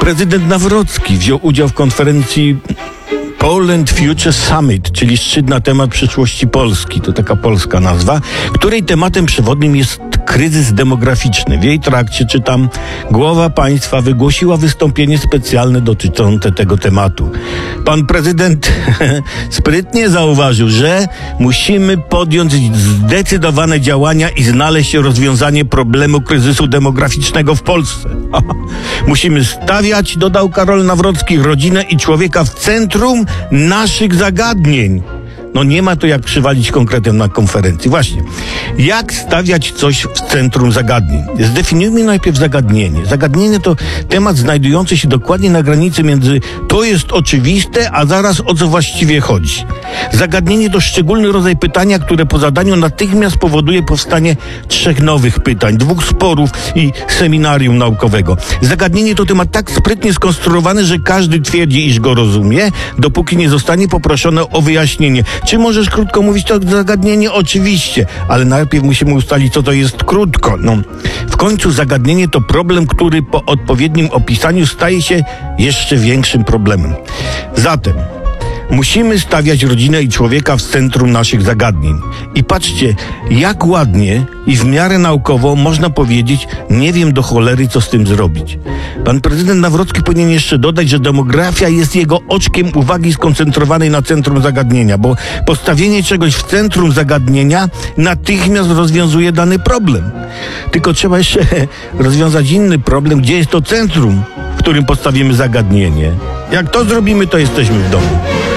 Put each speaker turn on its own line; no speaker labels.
Prezydent Nawrocki wziął udział w konferencji Poland Future Summit, czyli szczyt na temat przyszłości Polski. To taka polska nazwa, której tematem przewodnim jest kryzys demograficzny. W jej trakcie, czytam, głowa państwa wygłosiła wystąpienie specjalne dotyczące tego tematu. Pan prezydent sprytnie zauważył, że musimy podjąć zdecydowane działania i znaleźć rozwiązanie problemu kryzysu demograficznego w Polsce. Musimy stawiać, dodał Karol Nawrocki, rodzinę i człowieka w centrum naszych zagadnień. No nie ma to jak przywalić konkretem na konferencji. Właśnie. Jak stawiać coś w centrum zagadnień? Zdefiniujmy najpierw zagadnienie. Zagadnienie to temat znajdujący się dokładnie na granicy między to jest oczywiste, a zaraz o co właściwie chodzi. Zagadnienie to szczególny rodzaj pytania, które po zadaniu natychmiast powoduje powstanie 3 nowych pytań, 2 sporów i seminarium naukowego. Zagadnienie to temat tak sprytnie skonstruowany, że każdy twierdzi, iż go rozumie, dopóki nie zostanie poproszone o wyjaśnienie. Czy możesz krótko mówić to zagadnienie? Oczywiście, ale najpierw musimy ustalić, co to jest krótko. W końcu zagadnienie to problem, który po odpowiednim opisaniu staje się jeszcze większym problemem. Zatem musimy stawiać rodzinę i człowieka w centrum naszych zagadnień. I patrzcie, jak ładnie i w miarę naukowo można powiedzieć, nie wiem do cholery, co z tym zrobić. Pan prezydent Nawrocki powinien jeszcze dodać, że demografia jest jego oczkiem uwagi skoncentrowanej na centrum zagadnienia, bo postawienie czegoś w centrum zagadnienia natychmiast rozwiązuje dany problem. Tylko trzeba jeszcze rozwiązać inny problem, gdzie jest to centrum, w którym postawimy zagadnienie. Jak to zrobimy, to jesteśmy w domu.